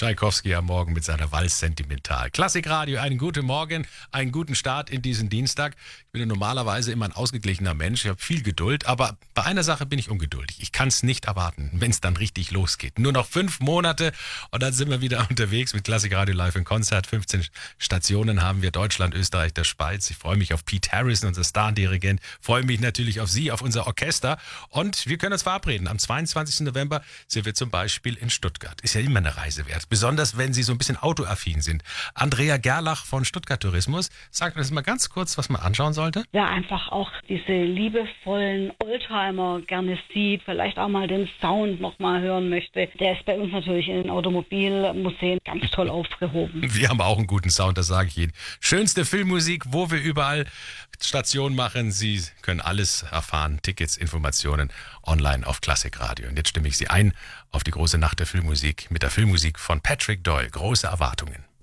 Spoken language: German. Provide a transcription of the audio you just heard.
Tschaikowski am Morgen mit seiner Walz sentimental. Klassikradio, einen guten Morgen, einen guten Start in diesen Dienstag. Ich bin ja normalerweise immer ein ausgeglichener Mensch, ich habe viel Geduld, aber bei einer Sache bin ich ungeduldig. Ich kann es nicht erwarten, wenn es dann richtig losgeht. Nur noch 5 Monate und dann sind wir wieder unterwegs mit Klassikradio live in Konzert. 15 Stationen haben wir, Deutschland, Österreich, der Schweiz. Ich freue mich auf Pete Harrison, unser Stardirigent. Freue mich natürlich auf Sie, auf unser Orchester. Und wir können uns verabreden. Am 22. November sind wir zum Beispiel in Stuttgart. Ist ja immer eine Reise wert. Besonders, wenn Sie so ein bisschen autoaffin sind. Andrea Gerlach von Stuttgart Tourismus sagt uns mal ganz kurz, was man anschauen sollte. Wer einfach auch diese liebevollen Oldtimer gerne sieht, vielleicht auch mal den Sound nochmal hören möchte, der ist bei uns natürlich in den Automobilmuseen ganz toll aufgehoben. Wir haben auch einen guten Sound, das sage ich Ihnen. Schönste Filmmusik, wo wir überall Stationen machen. Sie können alles erfahren. Tickets, Informationen online auf Klassikradio. Und jetzt stimme ich Sie ein auf die große Nacht der Filmmusik mit der Filmmusik von Patrick Doyle. Große Erwartungen.